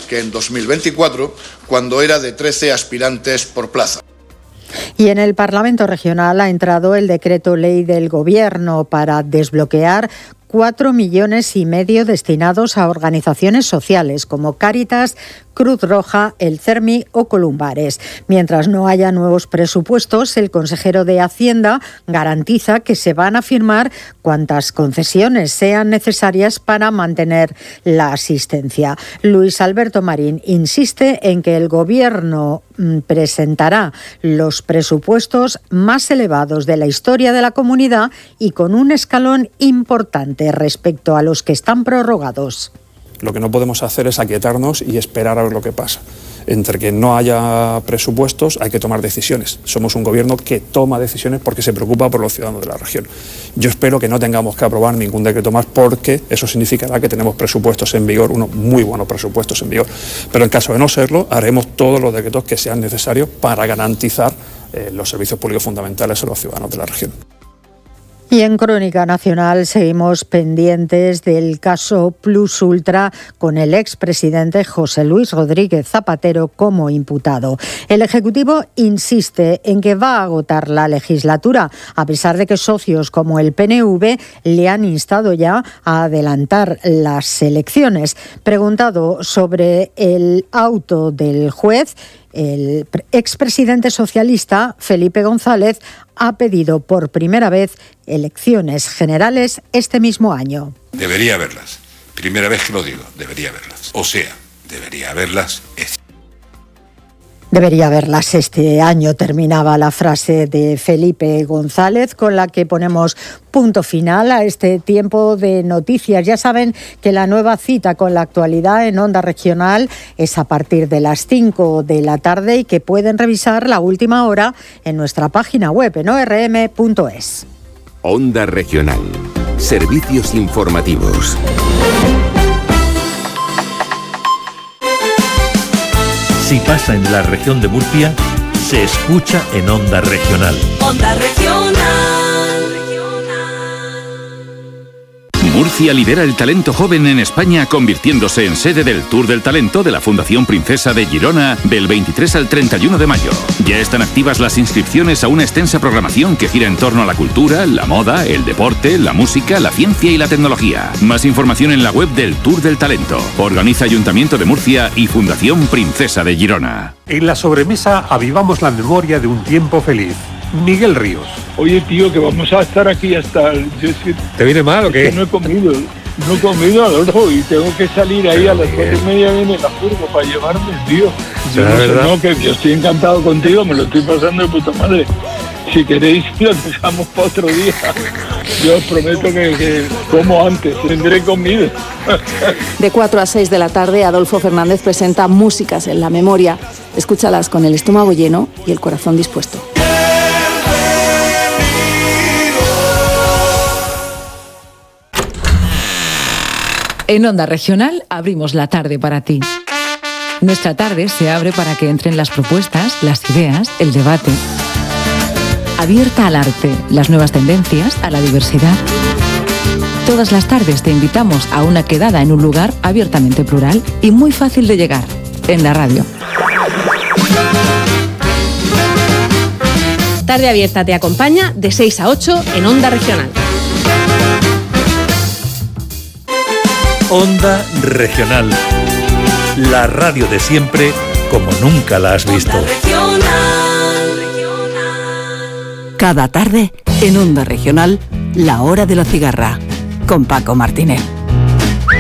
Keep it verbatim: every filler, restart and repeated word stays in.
que en dos mil veinticuatro, cuando era de trece aspirantes por plaza. Y en el Parlamento Regional ha entrado el decreto ley del Gobierno para desbloquear cuatro millones y medio destinados a organizaciones sociales como Cáritas, Cruz Roja, el CERMI o Columbares. Mientras no haya nuevos presupuestos, el consejero de Hacienda garantiza que se van a firmar cuantas concesiones sean necesarias para mantener la asistencia. Luis Alberto Marín insiste en que el Gobierno presentará los presupuestos más elevados de la historia de la comunidad y con un escalón importante respecto a los que están prorrogados. Lo que no podemos hacer es aquietarnos y esperar a ver lo que pasa. Entre que no haya presupuestos hay que tomar decisiones. Somos un gobierno que toma decisiones porque se preocupa por los ciudadanos de la región. Yo espero que no tengamos que aprobar ningún decreto más porque eso significará que tenemos presupuestos en vigor, unos muy buenos presupuestos en vigor. Pero en caso de no serlo, haremos todos los decretos que sean necesarios para garantizar eh, los servicios públicos fundamentales a los ciudadanos de la región. Y en Crónica Nacional seguimos pendientes del caso Plus Ultra con el expresidente José Luis Rodríguez Zapatero como imputado. El Ejecutivo insiste en que va a agotar la legislatura, a pesar de que socios como el P N V le han instado ya a adelantar las elecciones. Preguntado sobre el auto del juez, el expresidente socialista Felipe González ha pedido por primera vez elecciones generales este mismo año. Debería haberlas. Primera vez que lo digo, debería haberlas. O sea, debería haberlas. Debería haberlas este año, terminaba la frase de Felipe González, con la que ponemos punto final a este tiempo de noticias. Ya saben que la nueva cita con la actualidad en Onda Regional es a partir de las cinco de la tarde y que pueden revisar la última hora en nuestra página web en o r m punto es. Onda Regional. Servicios informativos. Si pasa en la región de Murcia, se escucha en Onda Regional. Onda Regional. Murcia lidera el talento joven en España, convirtiéndose en sede del Tour del Talento de la Fundación Princesa de Girona del veintitrés al treinta y uno de mayo. Ya están activas las inscripciones a una extensa programación que gira en torno a la cultura, la moda, el deporte, la música, la ciencia y la tecnología. Más información en la web del Tour del Talento. Organiza Ayuntamiento de Murcia y Fundación Princesa de Girona. En la sobremesa avivamos la memoria de un tiempo feliz. Miguel Ríos. Oye, tío, que vamos a estar aquí hasta... El... ¿Te viene mal o qué? Es que no he comido, no he comido, Adolfo, y tengo que salir ahí. Pero a las cuatro y media viene la furgo para llevarme, tío. Yo no, sé, no, que yo estoy encantado contigo, me lo estoy pasando de puta madre. Si queréis, lo dejamos para otro día. Yo os prometo que, que como antes, tendré comida. De cuatro a seis de la tarde, Adolfo Fernández presenta Músicas en la Memoria. Escúchalas con el estómago lleno y el corazón dispuesto. En Onda Regional abrimos la tarde para ti. Nuestra tarde se abre para que entren las propuestas, las ideas, el debate. Abierta al arte, las nuevas tendencias, a la diversidad. Todas las tardes te invitamos a una quedada en un lugar abiertamente plural y muy fácil de llegar, en la radio. Tarde Abierta te acompaña de seis a ocho en Onda Regional. Onda Regional. La radio de siempre como nunca la has visto. Cada tarde en Onda Regional, La Hora de la Cigarra, con Paco Martínez.